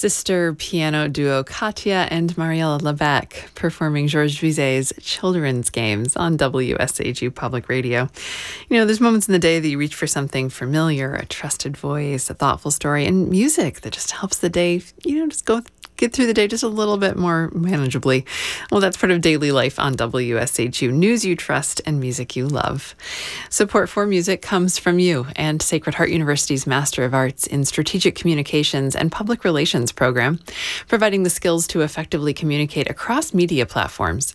sister piano duo Katya and Mariella Lebec performing Georges Bizet's Children's Games on WSHU Public Radio. You know, there's moments in the day that you reach for something familiar, a trusted voice, a thoughtful story, and music that just helps the day, just get through the day just a little bit more manageably. Well, that's part of daily life on WSHU. News you trust and music you love. Support for music comes from you and Sacred Heart University's Master of Arts in Strategic Communications and Public Relations program, providing the skills to effectively communicate across media platforms.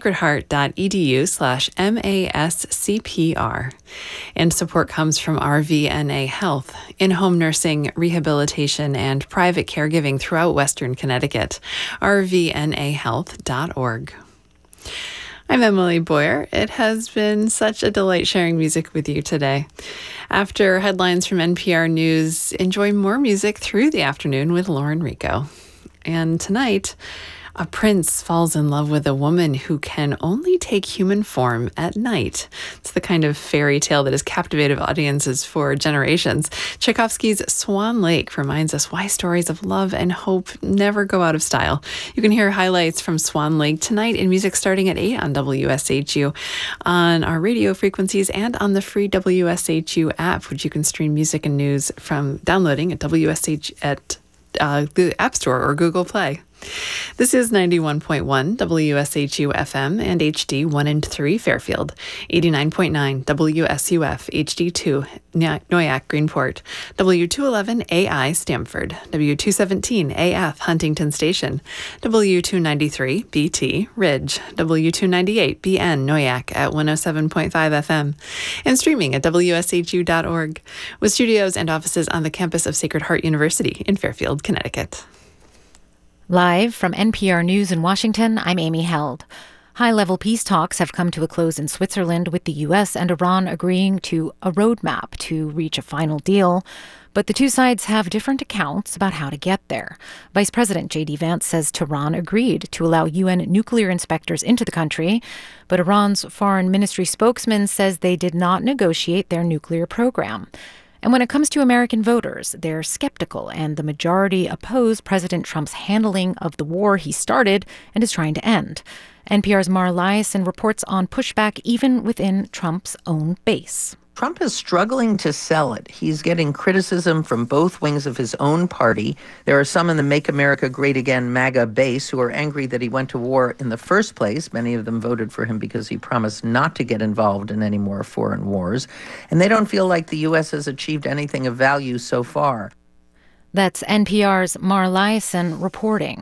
sacredheart.edu/MASCPR. And support comes from RVNA Health, in-home nursing, rehabilitation, and private caregiving throughout Western Connecticut. rvnahealth.org. I'm Emily Boyer. It has been such a delight sharing music with you today. After headlines from NPR News, enjoy more music through the afternoon with Lauren Rico. And tonight, a prince falls in love with a woman who can only take human form at night. It's the kind of fairy tale that has captivated audiences for generations. Tchaikovsky's Swan Lake reminds us why stories of love and hope never go out of style. You can hear highlights from Swan Lake tonight in music starting at 8 on WSHU, on our radio frequencies, and on the free WSHU app, which you can stream music and news from downloading at WSH at the App Store or Google Play. This is 91.1 WSHU FM and HD 1 and 3 Fairfield, 89.9 WSUF HD2 Noyak Greenport, W211 AI Stamford, W217 AF Huntington Station, W293 BT Ridge, W298 BN Noyak at 107.5 FM, and streaming at WSHU.org, with studios and offices on the campus of Sacred Heart University in Fairfield, Connecticut. Live from NPR News in Washington, I'm Amy Held. High-level peace talks have come to a close in Switzerland, with the U.S. and Iran agreeing to a roadmap to reach a final deal. But the two sides have different accounts about how to get there. Vice President J.D. Vance says Tehran agreed to allow UN nuclear inspectors into the country, but Iran's foreign ministry spokesman says they did not negotiate their nuclear program. And when it comes to American voters, they're skeptical, and the majority oppose President Trump's handling of the war he started and is trying to end. NPR's Mara Liasson reports on pushback even within Trump's own base. Trump is struggling to sell it. He's getting criticism from both wings of his own party. There are some in the Make America Great Again MAGA base who are angry that he went to war in the first place. Many of them voted for him because he promised not to get involved in any more foreign wars. And they don't feel like the U.S. has achieved anything of value so far. That's NPR's Mara Liasson reporting.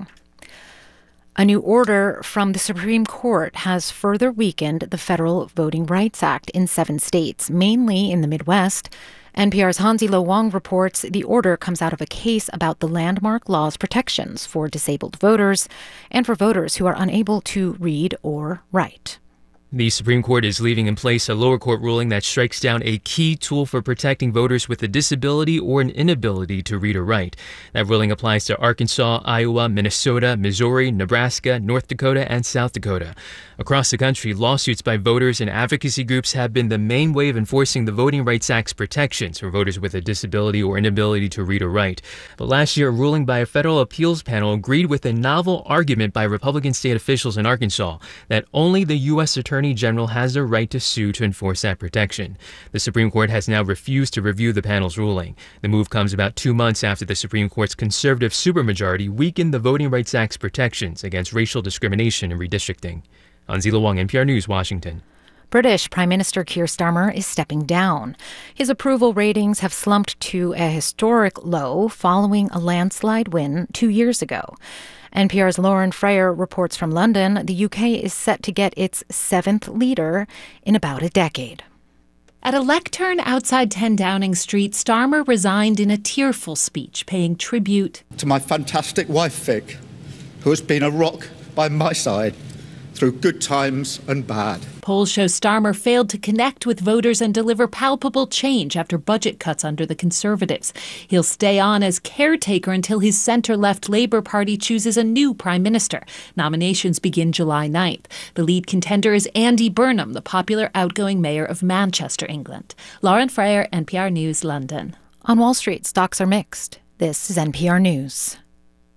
A new order from the Supreme Court has further weakened the Federal Voting Rights Act in 7 states, mainly in the Midwest. NPR's Hansi-Lo Wong reports the order comes out of a case about the landmark law's protections for disabled voters and for voters who are unable to read or write. The Supreme Court is leaving in place a lower court ruling that strikes down a key tool for protecting voters with a disability or an inability to read or write. That ruling applies to Arkansas, Iowa, Minnesota, Missouri, Nebraska, North Dakota, and South Dakota. Across the country, lawsuits by voters and advocacy groups have been the main way of enforcing the Voting Rights Act's protections for voters with a disability or inability to read or write. But last year, a ruling by a federal appeals panel agreed with a novel argument by Republican state officials in Arkansas that only the U.S. Attorney General has the right to sue to enforce that protection. The Supreme Court has now refused to review the panel's ruling. The move comes about 2 months after the Supreme Court's conservative supermajority weakened the Voting Rights Act's protections against racial discrimination and redistricting. Hansi-Lo Wong, NPR News, Washington. British Prime Minister Keir Starmer is stepping down. His approval ratings have slumped to a historic low following a landslide win 2 years ago. NPR's Lauren Freyer reports from London. The UK is set to get its 7th leader in about a decade. At a lectern outside 10 Downing Street, Starmer resigned in a tearful speech, paying tribute to my fantastic wife, Vic, who has been a rock by my side through good times and bad. Polls show Starmer failed to connect with voters and deliver palpable change after budget cuts under the Conservatives. He'll stay on as caretaker until his centre-left Labour Party chooses a new Prime Minister. Nominations begin July 9th. The lead contender is Andy Burnham, the popular outgoing mayor of Manchester, England. Lauren Freyer, NPR News, London. On Wall Street, stocks are mixed. This is NPR News.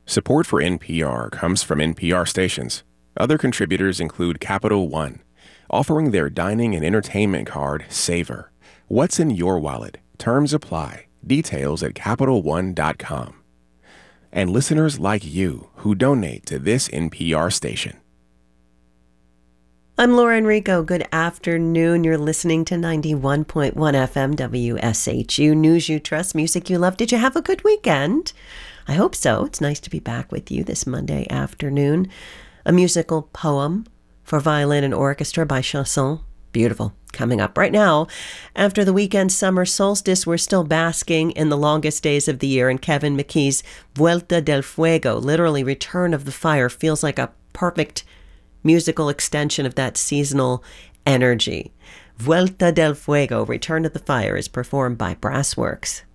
Support for NPR comes from NPR stations. Other contributors include Capital One, offering their dining and entertainment card, Savor. What's in your wallet? Terms apply. Details at CapitalOne.com. And listeners like you who donate to this NPR station. I'm Laura Enrico. Good afternoon. You're listening to 91.1 FM WSHU. News you trust, music you love. Did you have a good weekend? I hope so. It's nice to be back with you this Monday afternoon. A musical poem for violin and orchestra by Chansons. Beautiful. Coming up right now. After the weekend summer solstice, we're still basking in the longest days of the year, and Kevin McKee's Vuelta del Fuego, literally Return of the Fire, feels like a perfect musical extension of that seasonal energy. Vuelta del Fuego, Return of the Fire, is performed by Brassworks.